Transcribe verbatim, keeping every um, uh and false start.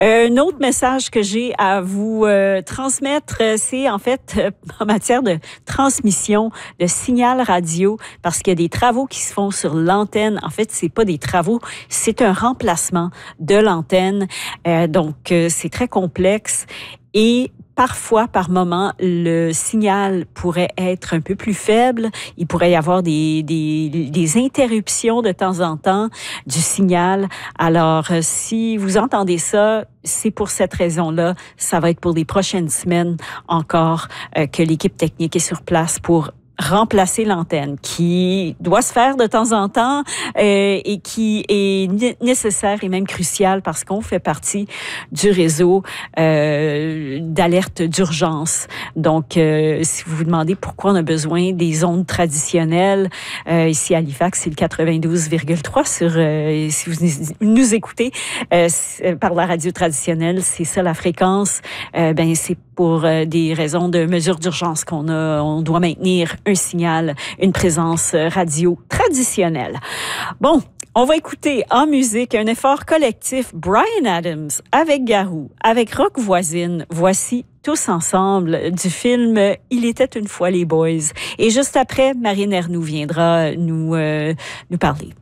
Un autre message que j'ai à vous euh, transmettre, c'est en fait euh, en matière de transmission de signal radio, parce qu'il y a des travaux qui se font sur l'antenne. En fait, c'est pas des travaux, c'est un remplacement de l'antenne. Euh, donc, euh, c'est très complexe et parfois, par moment, le signal pourrait être un peu plus faible. Il pourrait y avoir des, des, des interruptions de temps en temps du signal. Alors, si vous entendez ça, c'est pour cette raison-là. Ça va être pour les prochaines semaines encore euh, que l'équipe technique est sur place pour remplacer l'antenne, qui doit se faire de temps en temps euh, et qui est nécessaire et même crucial parce qu'on fait partie du réseau euh, d'alerte d'urgence. Donc, euh, si vous vous demandez pourquoi on a besoin des ondes traditionnelles, euh, ici à Halifax, c'est le quatre-vingt-douze virgule trois sur, euh, si vous nous écoutez euh, par la radio traditionnelle, c'est ça la fréquence, euh, ben c'est pour euh, des raisons de mesure d'urgence qu'on a, on doit maintenir un signal, une présence radio traditionnelle. Bon, on va écouter en musique un effort collectif Bryan Adams avec Garou, avec Rock Voisine. Voici Tous ensemble du film Il était une fois les Boys. Et juste après, Marine Ernoult viendra nous, euh, nous parler.